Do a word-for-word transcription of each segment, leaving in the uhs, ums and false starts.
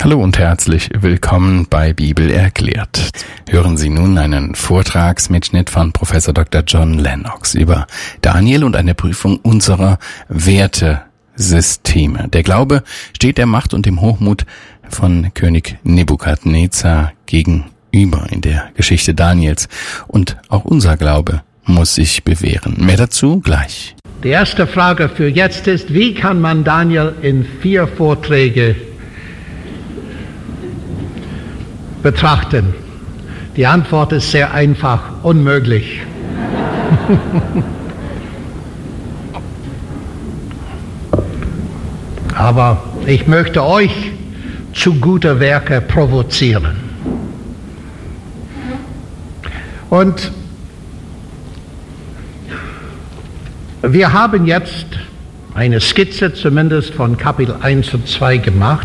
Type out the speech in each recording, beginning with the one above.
Hallo und herzlich willkommen bei Bibel erklärt. Hören Sie nun einen Vortragsmitschnitt von Professor Doktor John Lennox über Daniel und eine Prüfung unserer Wertesysteme. Der Glaube steht der Macht und dem Hochmut von König Nebukadnezar gegenüber in der Geschichte Daniels. Und auch unser Glaube muss sich bewähren. Mehr dazu gleich. Die erste Frage für jetzt ist, wie kann man Daniel in vier Vorträge betrachten? Die Antwort ist sehr einfach, unmöglich. Aber ich möchte euch zu guter Werke provozieren. Und wir haben jetzt eine Skizze zumindest von Kapitel eins und zwei gemacht.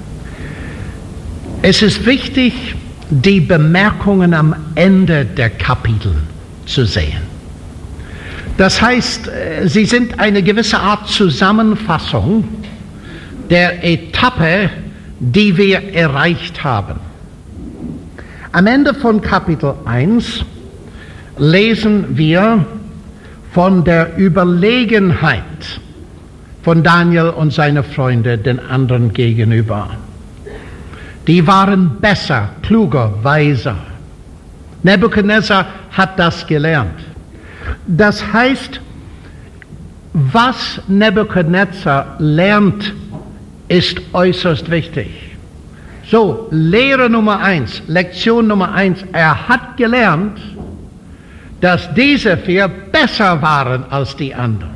Es ist wichtig, die Bemerkungen am Ende der Kapitel zu sehen. Das heißt, sie sind eine gewisse Art Zusammenfassung der Etappe, die wir erreicht haben. Am Ende von Kapitel eins lesen wir von der Überlegenheit von Daniel und seinen Freunden den anderen gegenüber. Die waren besser, kluger, weiser. Nebukadnezar hat das gelernt. Das heißt, was Nebukadnezar lernt, ist äußerst wichtig. So, Lehre Nummer eins, Lektion Nummer eins, er hat gelernt, dass diese vier besser waren als die anderen.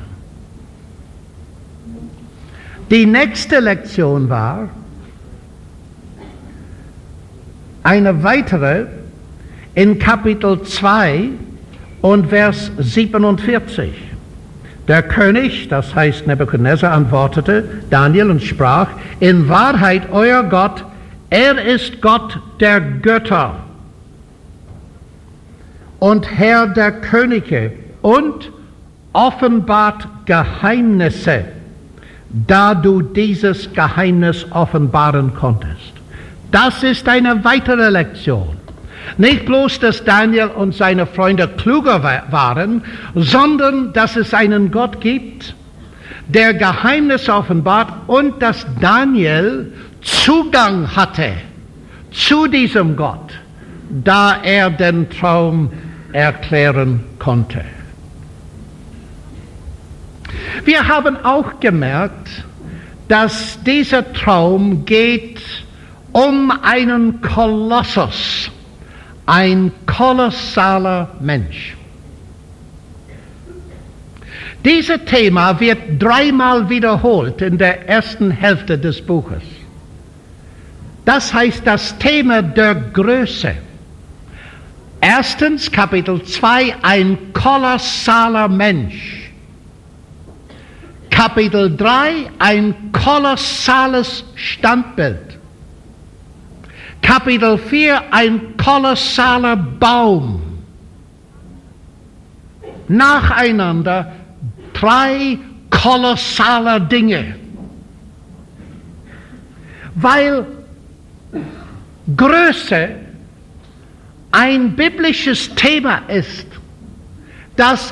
Die nächste Lektion war eine weitere in Kapitel zwei und Vers siebenundvierzig. Der König, das heißt Nebukadnezar, antwortete Daniel und sprach: In Wahrheit, euer Gott, er ist Gott der Götter und Herr der Könige und offenbart Geheimnisse, da du dieses Geheimnis offenbaren konntest. Das ist eine weitere Lektion. Nicht bloß, dass Daniel und seine Freunde klüger waren, sondern dass es einen Gott gibt, der Geheimnisse offenbart und dass Daniel Zugang hatte zu diesem Gott, da er den Traum erklären konnte. Wir haben auch gemerkt, dass dieser Traum geht um einen Kolossus, ein kolossaler Mensch. Dieses Thema wird dreimal wiederholt in der ersten Hälfte des Buches. Das heißt das Thema der Größe. Erstens, Kapitel zwei, ein kolossaler Mensch. Kapitel drei, ein kolossales Standbild. Kapitel vier, ein kolossaler Baum. Nacheinander drei kolossale Dinge. Weil Größe ein biblisches Thema ist, das